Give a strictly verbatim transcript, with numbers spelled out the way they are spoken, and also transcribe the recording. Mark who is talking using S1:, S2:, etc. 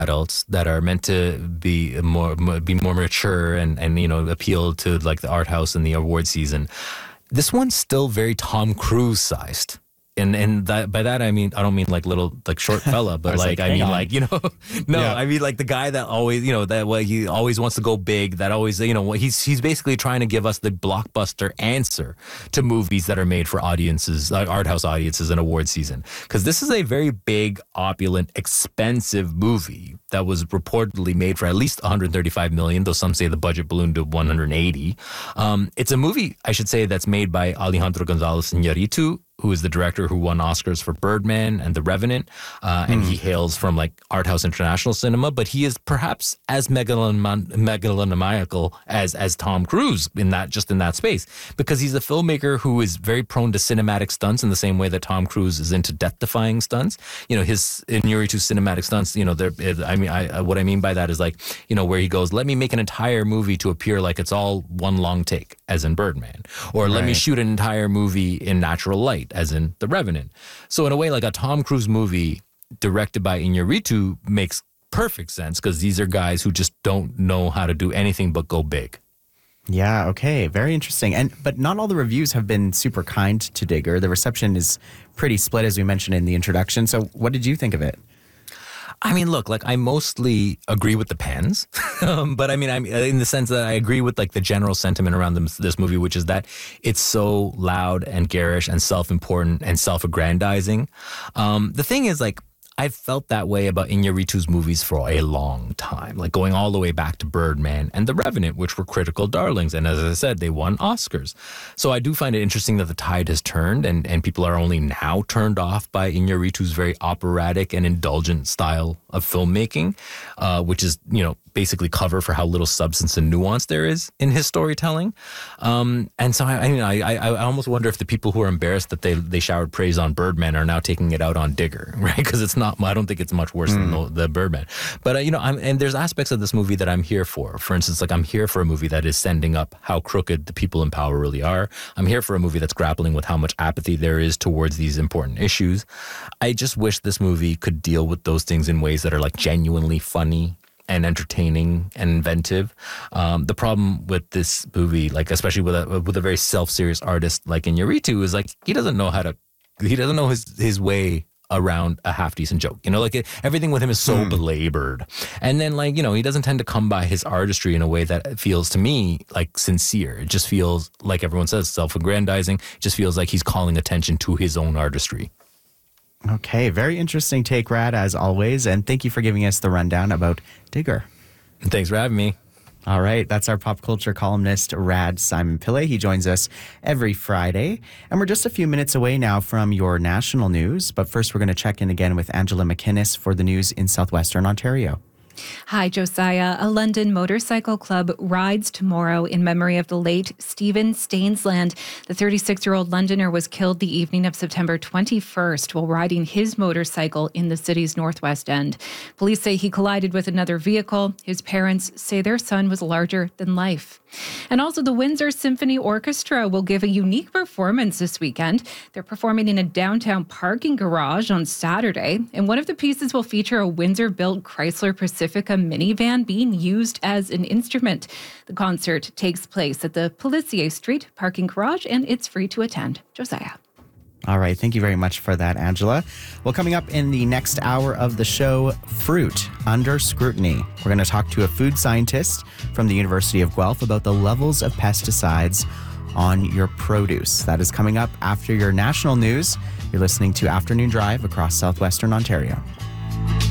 S1: adults that are meant to be more be more mature and and you know appeal to like the art house and the award season. This one's still very Tom Cruise sized. And and that, by that I mean I don't mean like little like short fella, but like, like I mean on. like you know no yeah. I mean like the guy that always you know that well, he always wants to go big, that always you know he's he's basically trying to give us the blockbuster answer to movies that are made for audiences, like art house audiences in award season. Because this is a very big, opulent, expensive movie that was reportedly made for at least one hundred thirty-five million, though some say the budget ballooned to one hundred eighty. Um, it's a movie, I should say, that's made by Alejandro González Iñárritu, who is the director who won Oscars for Birdman and The Revenant, uh, and mm. he hails from like art house international cinema, but he is perhaps as megalom- megalomaniacal as as Tom Cruise in that just in that space, because he's a filmmaker who is very prone to cinematic stunts in the same way that Tom Cruise is into death-defying stunts. You know, his Iñárritu cinematic stunts. You know, they're, I mean, I, what I mean by that is like, you know, where he goes, let me make an entire movie to appear like it's all one long take, as in Birdman, or right. let me shoot an entire movie in natural light, as in The Revenant. So in a way, like a Tom Cruise movie directed by Iñárritu makes perfect sense, because these are guys who just don't know how to do anything but go big.
S2: Yeah, okay. Very interesting. And but not all the reviews have been super kind to Digger. The reception is pretty split, as we mentioned in the introduction. So what did you think of it?
S1: I mean, look, like I mostly agree with the pens, um, but I mean, I'm in the sense that I agree with like the general sentiment around this, this movie, which is that it's so loud and garish and self-important and self-aggrandizing. Um, the thing is, like, I've felt that way about Iñárritu's movies for a long time, like going all the way back to Birdman and The Revenant, which were critical darlings. And as I said, they won Oscars. So I do find it interesting that the tide has turned, and, and people are only now turned off by Iñárritu's very operatic and indulgent style of filmmaking, uh, which is, you know, basically cover for how little substance and nuance there is in his storytelling. Um, and so I, I, mean, I, I, I almost wonder if the people who are embarrassed that they, they showered praise on Birdman are now taking it out on Digger, right? Because it's not, I don't think it's much worse mm. than the, the Birdman. But, uh, you know, I'm, and there's aspects of this movie that I'm here for. For instance, like I'm here for a movie that is sending up how crooked the people in power really are. I'm here for a movie that's grappling with how much apathy there is towards these important issues. I just wish this movie could deal with those things in ways that are like genuinely funny and entertaining and inventive. Um, the problem with this movie, like especially with a with a very self-serious artist like Iñárritu, is like he doesn't know how to, he doesn't know his his way around a half-decent joke. You know, like it, everything with him is so mm. belabored. And then like, you know, he doesn't tend to come by his artistry in a way that feels to me like sincere. It just feels like everyone says self-aggrandizing. It just feels like he's calling attention to his own artistry.
S2: Okay, very interesting take, Rad, as always. And thank you for giving us the rundown about Digger.
S1: Thanks for having me.
S2: All right, that's our pop culture columnist, Rad Simon Pillay. He joins us every Friday. And we're just a few minutes away now from your national news. But first, we're going to check in again with Angela McInnes for the news in southwestern Ontario.
S3: Hi, Josiah. A London motorcycle club rides tomorrow in memory of the late Stephen Stainsland. The thirty-six-year-old Londoner was killed the evening of September twenty-first while riding his motorcycle in the city's northwest end. Police say he collided with another vehicle. His parents say their son was larger than life. And also, the Windsor Symphony Orchestra will give a unique performance this weekend. They're performing in a downtown parking garage on Saturday, and one of the pieces will feature a Windsor-built Chrysler Pacifica minivan being used as an instrument. The concert takes place at the Pellisier Street parking garage, and it's free to attend. Josiah.
S2: All right. Thank you very much for that, Angela. Well, coming up in the next hour of the show, fruit under scrutiny. We're going to talk to a food scientist from the University of Guelph about the levels of pesticides on your produce. That is coming up after your national news. You're listening to Afternoon Drive across southwestern Ontario.